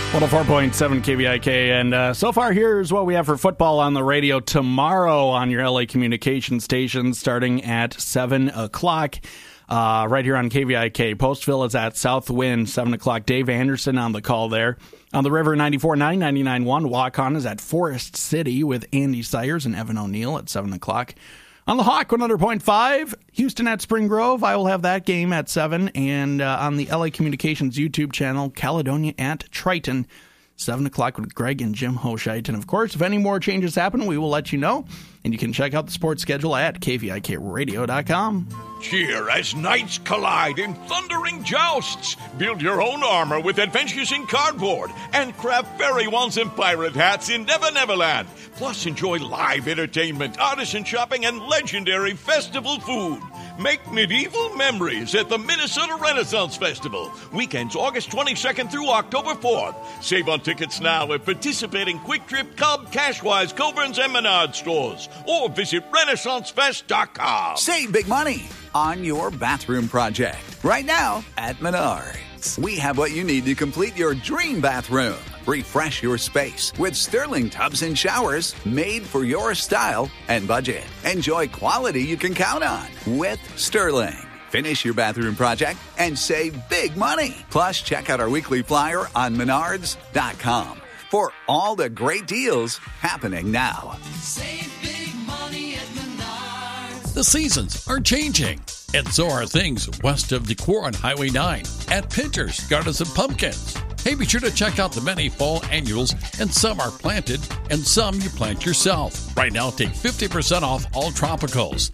104.7 KVIK, and so far here's what we have for football on the radio tomorrow on your LA communication station starting at 7 o'clock. Right here on KVIK. Postville is at Southwind, 7 o'clock. Dave Anderson on the call there. On the River 94.9, 99.1. Walk-On is at Forest City with Andy Sayers and Evan O'Neill at 7 o'clock. On the Hawk 100.5, Houston at Spring Grove. I will have that game at 7. And on the LA Communications YouTube channel, Caledonia at Triton, 7 o'clock with Greg and Jim Hoshite. And, of course, if any more changes happen, we will let you know. And you can check out the sports schedule at kvikradio.com. Cheer as knights collide in thundering jousts. Build your own armor with adventures in cardboard and craft fairy wands and pirate hats in Never Neverland. Plus, enjoy live entertainment, artisan shopping, and legendary festival food. Make medieval memories at the Minnesota Renaissance Festival. Weekends August 22nd through October 4th. Save on tickets now at participating Quick Trip, Cub, Cashwise, Coburn's, and Menard stores. Or visit RenaissanceFest.com. Save big money on your bathroom project right now at Menards. We have what you need to complete your dream bathroom. Refresh your space with Sterling tubs and showers made for your style and budget. Enjoy quality you can count on with Sterling. Finish your bathroom project and save big money. Plus, check out our weekly flyer on Menards.com for all the great deals happening now. Save big money at Menards. The seasons are changing, and so are things west of Decorah on Highway 9 at Pinter's Gardens and Pumpkins. Hey, be sure to check out the many fall annuals, and some are planted, and some you plant yourself. Right now, take 50% off all tropicals,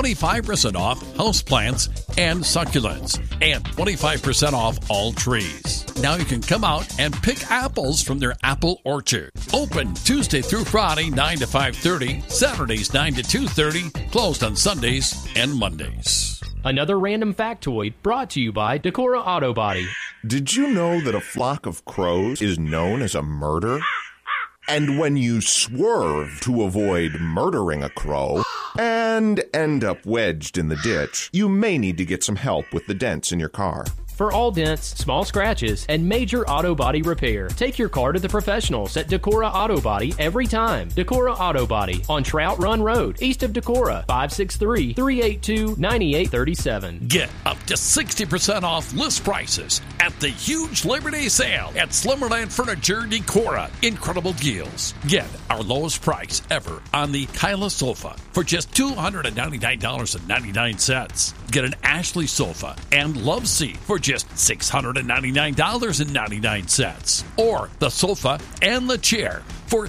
25% off houseplants and succulents, and 25% off all trees. Now you can come out and pick apples from their apple orchard. Open Tuesday through Friday, 9 to 5:30, Saturdays 9 to 2:30, closed on Sundays and Mondays. Another random factoid brought to you by Decorah Auto Body. Did you know that a flock of crows is known as a murder? And when you swerve to avoid murdering a crow and end up wedged in the ditch, you may need to get some help with the dents in your car. For all dents, small scratches, and major auto body repair, take your car to the professionals at Decorah Auto Body every time. Decorah Auto Body on Trout Run Road, east of Decorah, 563-382-9837. Get up to 60% off list prices at the huge Labor Day sale at Slumberland Furniture Decorah. Incredible deals. Get our lowest price ever on the Kyla sofa for just $299.99. Get an Ashley sofa and love seat for just $699.99. Or the sofa and the chair for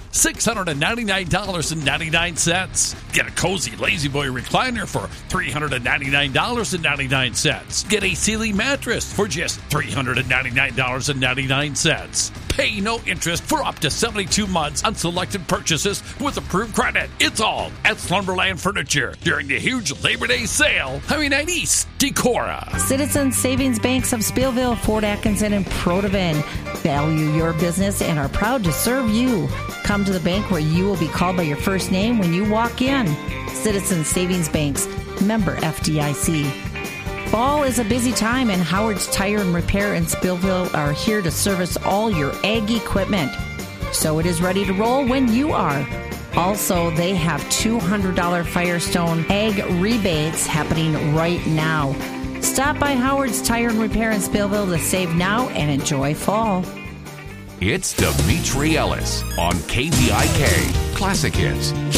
$699.99. Get a cozy Lazy Boy recliner for $399.99. Get a Sealy mattress for just $399.99. Pay no interest for up to 72 months on selected purchases with approved credit. It's all at Slumberland Furniture during the huge Labor Day sale. Highway 9 East, Decorah. Citizens Savings Banks of Spielville, Fort Atkinson, and Protivin value your business and are proud to serve you. Come to the bank where you will be called by your first name when you walk in. Citizens Savings Banks, member FDIC. Fall is a busy time, and Howard's Tire and Repair in Spillville are here to service all your ag equipment. So it is ready to roll when you are. Also, they have $200 Firestone ag rebates happening right now. Stop by Howard's Tire and Repair in Spillville to save now and enjoy fall. It's Dimitri Ellis on KVIK Classic Hits.